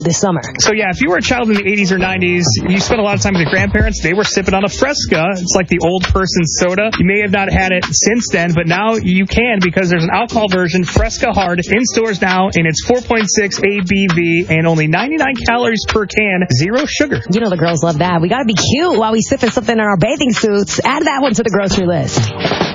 this summer. So, yeah, if you were a child in the 80s or 90s, you spent a lot of time with your grandparents, they were sipping on a Fresca. It's like the old person's soda. You may have not had it since then, but now you can because there's an alcohol version, Fresca Hard, in stores now, and it's 4.6 ABV and only 99 calories per can, zero sugar. You know the girls love that. We got to be cute while we sipping something in our bathing suits. Add that one to the grocery list.